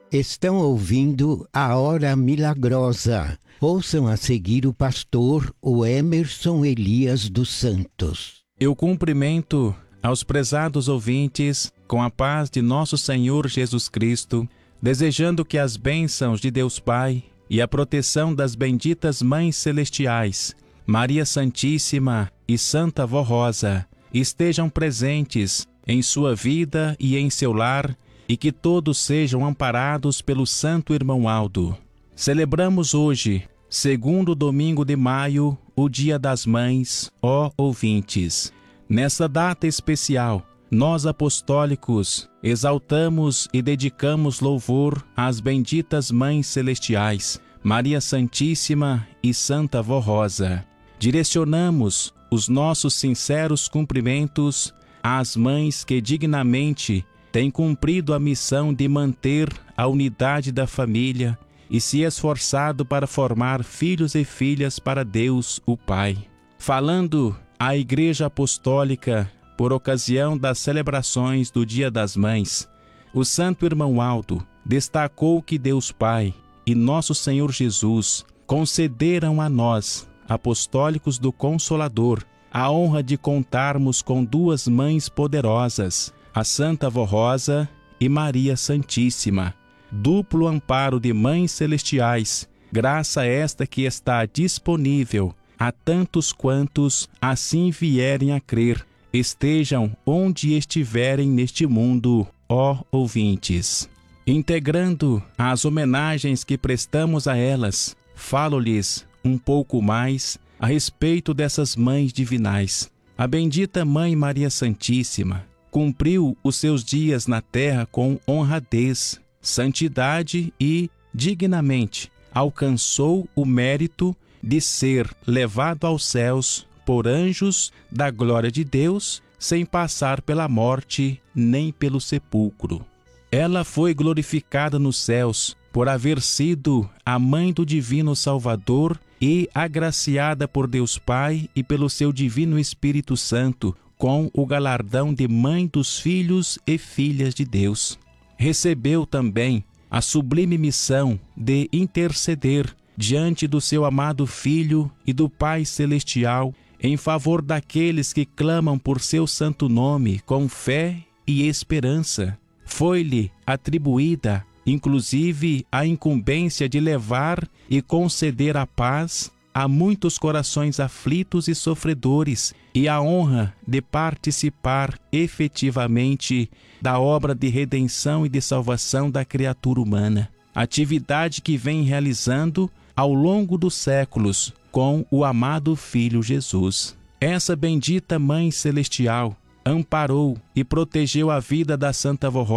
Estão ouvindo a Hora Milagrosa. Ouçam a seguir o pastor Emerson Elias dos Santos. Eu cumprimento aos prezados ouvintes com a paz de nosso Senhor Jesus Cristo, desejando que as bênçãos de Deus Pai e a proteção das benditas Mães Celestiais, Maria Santíssima e Santa Vó Rosa, estejam presentes em sua vida e em seu lar, e que todos sejam amparados pelo Santo Irmão Aldo. Celebramos hoje, segundo domingo de maio, o Dia das Mães, ó ouvintes. Nessa data especial, nós apostólicos exaltamos e dedicamos louvor às benditas Mães Celestiais, Maria Santíssima e Santa Vó Rosa. Direcionamos os nossos sinceros cumprimentos às mães que dignamente têm cumprido a missão de manter a unidade da família e se esforçado para formar filhos e filhas para Deus, o Pai. Falando à Igreja Apostólica por ocasião das celebrações do Dia das Mães, o Santo Irmão Aldo destacou que Deus Pai e nosso Senhor Jesus concederam a nós, apostólicos do Consolador, a honra de contarmos com duas mães poderosas, a Santa Vó Rosa e Maria Santíssima, duplo amparo de mães celestiais, graça esta que está disponível a tantos quantos assim vierem a crer, estejam onde estiverem neste mundo, ó ouvintes. Integrando as homenagens que prestamos a elas, falo-lhes um pouco mais a respeito dessas mães divinais. A bendita Mãe Maria Santíssima cumpriu os seus dias na terra com honradez, santidade e, dignamente, alcançou o mérito de ser levado aos céus por anjos da glória de Deus, sem passar pela morte nem pelo sepulcro. Ela foi glorificada nos céus por haver sido a mãe do Divino Salvador e agraciada por Deus Pai e pelo seu Divino Espírito Santo com o galardão de mãe dos filhos e filhas de Deus. Recebeu também a sublime missão de interceder diante do seu amado Filho e do Pai Celestial em favor daqueles que clamam por seu santo nome com fé e esperança. Foi-lhe atribuída, inclusive, a incumbência de levar e conceder a paz a muitos corações aflitos e sofredores e a honra de participar efetivamente da obra de redenção e de salvação da criatura humana, atividade que vem realizando ao longo dos séculos com o amado Filho Jesus. Essa bendita Mãe Celestial amparou e protegeu a vida da Santa Vó